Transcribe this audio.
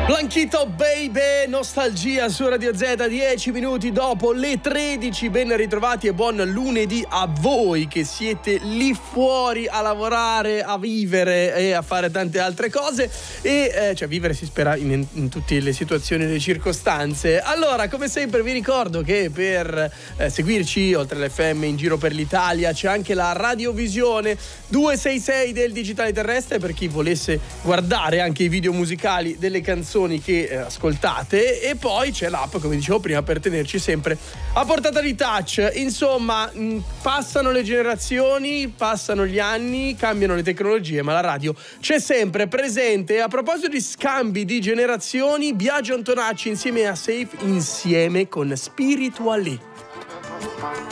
Blanchito Baby, nostalgia su Radio Z, 10 minuti dopo le 13, ben ritrovati e buon lunedì a voi che siete lì fuori a lavorare, a vivere e a fare tante altre cose e cioè vivere si spera in tutte le situazioni e le circostanze. Allora, come sempre vi ricordo che per seguirci oltre all'FM in giro per l'Italia c'è anche la radiovisione 266 del digitale terrestre per chi volesse guardare anche i video musicali delle canzoni che ascoltate, e poi c'è l'app, come dicevo prima, per tenerci sempre a portata di touch. Insomma, passano le generazioni, passano gli anni, cambiano le tecnologie, ma la radio c'è sempre presente. A proposito di scambi di generazioni, Biagio Antonacci insieme a Safe, insieme con Spiritually.